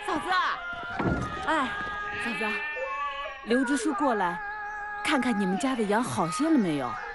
嫂子啊，哎，嫂子，刘支书过来，看看你们家的羊好些了没有？啊，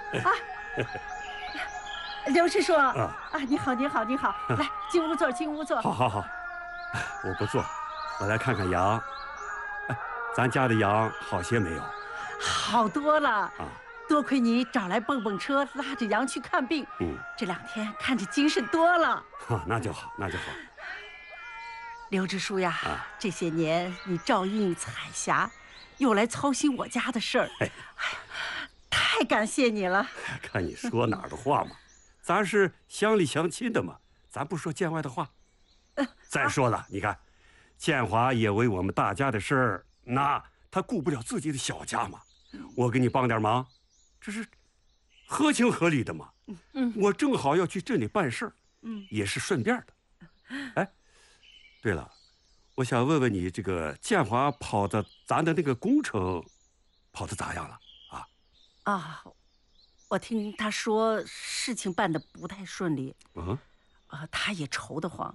刘支书啊，你好，你好，你好，来进屋坐，进屋坐。 好，好，好，我不坐，我来看看羊。哎，咱家的羊好些没有？ 好多了啊。 多亏你找来蹦蹦车，拉着羊去看病。这2天看着精神多了。 那就好，那就好。 刘支书呀，这些年你照应彩霞，又来操心我家的事儿，太感谢你了。 看你说哪儿的话嘛，咱是乡里乡亲的嘛，咱不说见外的话。再说了，你看，建华也为我们大家的事儿，那他顾不了自己的小家嘛，我给你帮点忙。 这是合情合理的嘛。我正好要去镇里办事儿，也是顺便的。哎，对了，我想问问你，这个建华跑的咱的那个工程，跑的咋样了啊？ 我听他说事情办得不太顺利。他也愁得慌。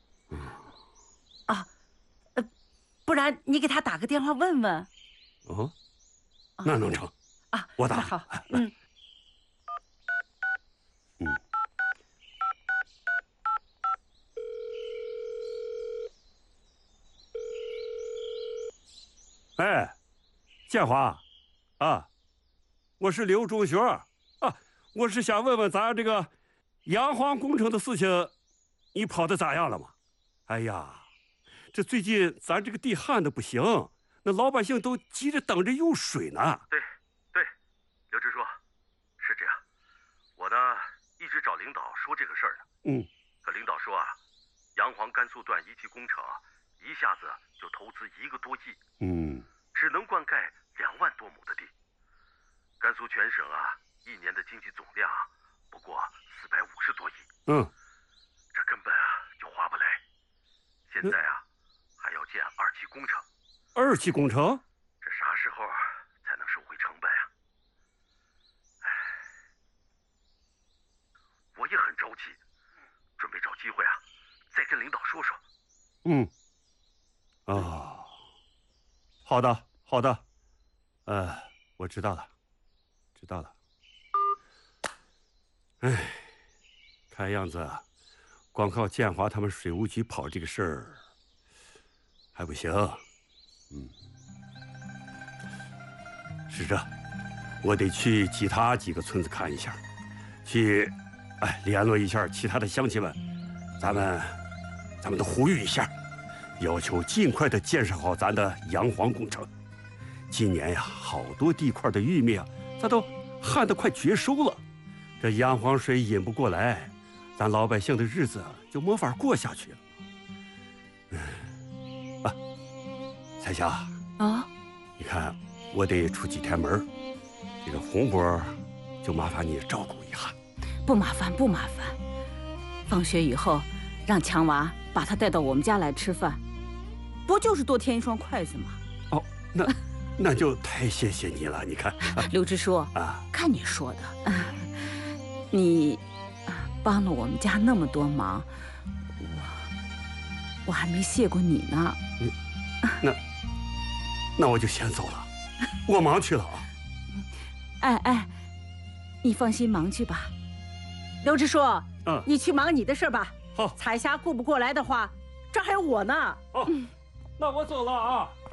不然你给他打个电话问问。 那能成。 我打。 好， 哎，建华，我是刘中学我是想问问咱这个洋黄工程的事情，你跑的咋样了嘛？哎呀，这最近咱这个地旱的不行，那老百姓都急着等着用水呢。 对。 刘支书，是这样，我呢一直找领导说这个事儿呢。可领导说洋黄甘肃段1期工程一下子就投资1个多亿，只能灌溉2万多亩的地。甘肃全省1年的经济总量不过450多亿，这根本就划不来。现在还要建2期工程。 2期工程？ 这啥时候才能收回成本啊？ 我也很着急，准备找机会再跟领导说说。 好的，好的，我知道了，知道了。哎，看样子，光靠建华他们水务局跑这个事儿还不行。是这，我得去其他几个村子看一下，去。 联络一下其他的乡亲们，咱们都呼吁一下，要求尽快的建设好咱的洋黄工程。今年呀，好多地块的玉米咱都旱得快绝收了，这洋黄水引不过来，咱老百姓的日子就没法过下去了。彩霞你看我得出几天门，这个红波就麻烦你照顾一下。 不麻烦，不麻烦。放学以后，让强娃把他带到我们家来吃饭，不就是多添一双筷子吗？ 那就太谢谢你了。你看， 刘支书看你说的，你帮了我们家那么多忙，我还没谢过你呢。 那我就先走了，我忙去了哎，你放心忙去吧。 刘支书，你去忙你的事吧。 好， 彩霞顾不过来的话，这还有我呢。 好，那我走了